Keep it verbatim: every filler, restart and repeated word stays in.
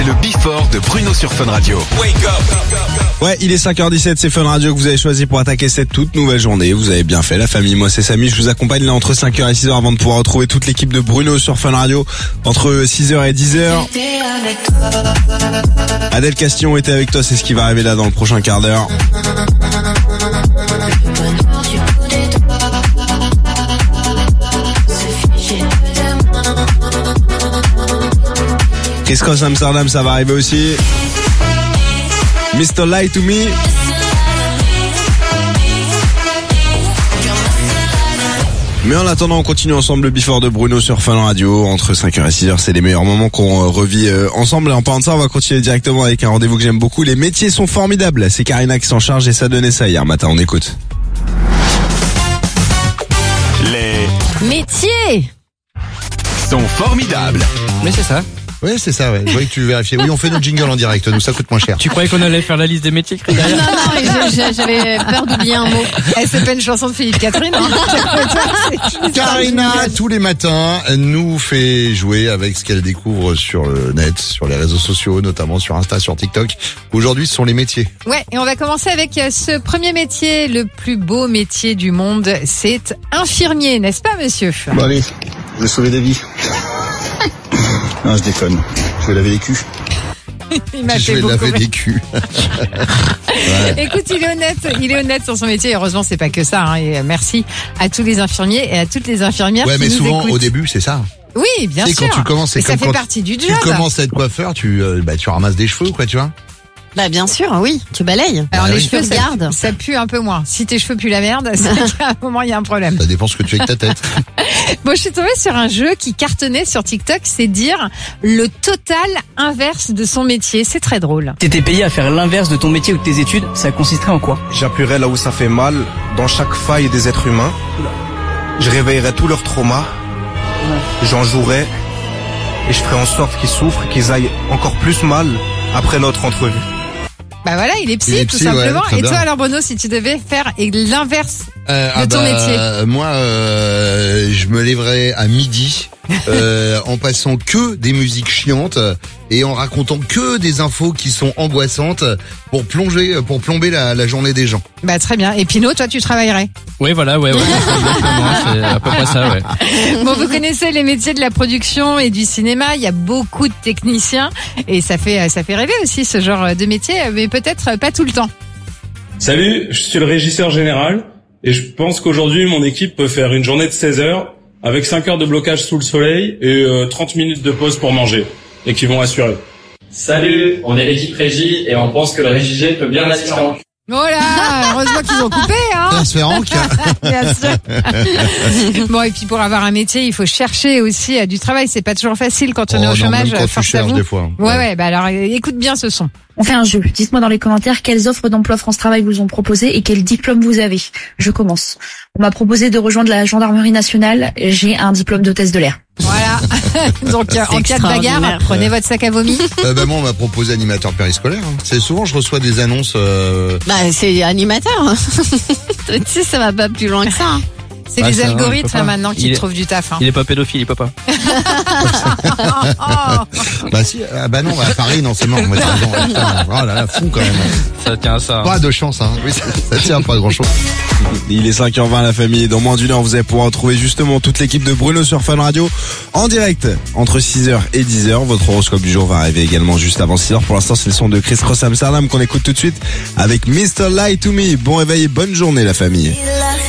c'est le Before de Bruno sur Fun Radio. Wake up. Ouais, il est cinq heures dix-sept, c'est Fun Radio que vous avez choisi pour attaquer cette toute nouvelle journée. Vous avez bien fait, la famille. Moi, c'est Samy. Je vous accompagne là entre cinq heures et six heures avant de pouvoir retrouver toute l'équipe de Bruno sur Fun Radio entre six heures et dix heures. Adèle Castillon était avec toi, c'est ce qui va arriver là dans le prochain quart d'heure. Chris Cross Amsterdam, ça va arriver aussi. mister Lie to Me. Mais en attendant, on continue ensemble le Before de Bruno sur Fun Radio. Entre cinq heures et six heures, c'est les meilleurs moments qu'on revit ensemble. Et en parlant de ça, on va continuer directement avec un rendez-vous que j'aime beaucoup. Les métiers sont formidables. C'est Karina qui s'en charge et ça donnait ça hier matin. On écoute. Les métiers sont formidables. Mais c'est ça. Oui, c'est ça, ouais. Je voyais que tu vérifiais. Oui, on fait notre jingle en direct, nous, ça coûte moins cher. Tu croyais qu'on allait faire la liste des métiers, Chris? Non, non, j'avais peur d'oublier un mot. Eh, c'est pas une chanson de Philippe Catherine, hein. Karina, tous les matins, nous fait jouer avec ce qu'elle découvre sur le net, sur les réseaux sociaux, notamment sur Insta, sur TikTok. Aujourd'hui, ce sont les métiers. Ouais, et on va commencer avec ce premier métier, le plus beau métier du monde, c'est infirmier, n'est-ce pas, monsieur? Bon allez, je vais sauver des vies. Non, je déconne. Je vais laver les culs. Il m'a Je fait vais beaucoup laver rire. des culs. Ouais. Écoute, il est honnête, il est honnête sur son métier. Heureusement, c'est pas que ça. Hein. Et merci à tous les infirmiers et à toutes les infirmières Ouais, qui mais nous souvent, écoutent. au début, c'est ça. Oui, bien Tu sais, sûr. quand tu commences, c'est mais ça comme fait quand partie du Tu job. commences à être coiffeur, tu, euh, bah, tu ramasses des cheveux, quoi, tu vois. Bah bien sûr, oui, tu balayes. Alors Ah les oui. cheveux, Tu ça, gardes. ça pue un peu moins. Si tes cheveux puent la merde, c'est qu'à un moment il y a un problème. Ça dépend ce que tu fais avec ta tête. Bon, je suis tombée sur un jeu qui cartonnait sur TikTok, c'est dire le total inverse de son métier. C'est très drôle. T'étais payé à faire l'inverse de ton métier ou de tes études, ça consisterait en quoi? J'appuierai là où ça fait mal, dans chaque faille des êtres humains. Je réveillerai tous leurs traumas. J'en jouerai. Et je ferai en sorte qu'ils souffrent, qu'ils aillent encore plus mal après notre entrevue. Bah voilà, il est psy, Il est tout psy, simplement. ouais, très et toi bien. alors Bruno, si tu devais faire l'inverse Euh, de ah ton bah, métier. Moi, euh, je me lèverai à midi euh, en passant que des musiques chiantes et en racontant que des infos qui sont angoissantes pour plonger, pour plomber la, la journée des gens. Bah très bien. Et Pino, toi tu travaillerais. Oui, voilà, ouais, ouais. Exactement, c'est à peu près ça, ouais. Bon, vous connaissez les métiers de la production et du cinéma. Il y a beaucoup de techniciens et ça fait ça fait rêver aussi ce genre de métier, mais peut-être pas tout le temps. Salut, je suis le régisseur général et je pense qu'aujourd'hui mon équipe peut faire une journée de seize heures avec cinq heures de blocage sous le soleil et euh, trente minutes de pause pour manger et qui vont assurer. Salut, on est l'équipe régie et on pense que le régigé peut bien assurer. Oh là, heureusement qu'ils ont coupé, hein. Transférant. Bien sûr. Bon, et puis pour avoir un métier, il faut chercher aussi à du travail. C'est pas toujours facile quand on Oh est au non, chômage. même quand tu force à cherches vous. des fois. Ouais, ouais. Bah alors, écoute bien ce son. On fait un jeu. Dites-moi dans les commentaires quelles offres d'emploi France Travail vous ont proposé et quel diplôme vous avez. Je commence. On m'a proposé de rejoindre la gendarmerie nationale. J'ai un diplôme d'hôtesse de l'air. Voilà. Donc, euh, en cas de bagarre, prenez votre sac à vomi. Euh, bah, moi, on m'a proposé animateur périscolaire. Hein. C'est souvent, je reçois des annonces. Euh... Bah c'est animateur. Tu sais, ça va pas plus loin que ça. Hein. C'est Bah, les ça, algorithmes il peut pas. maintenant qui Il est- trouvent du taf. Hein. Il est pas pédophile, il peut pas. Bah si, ah, bah non, bah, à Paris, non, c'est mort. Moi, c'est- putain, oh là là, fou quand même. Ça tient à ça. Pas de chance, hein. Oui, ça, ça tient pas grand chose. Il est cinq heures vingt la famille. Dans moins d'une heure, vous allez pouvoir retrouver justement toute l'équipe de Bruno sur Fun Radio en direct entre six heures et dix heures. Votre horoscope du jour va arriver également juste avant six heures. Pour l'instant, c'est le son de Chris Cross Amsterdam qu'on écoute tout de suite avec mister Lie to Me. Bon réveil et bonne journée la famille.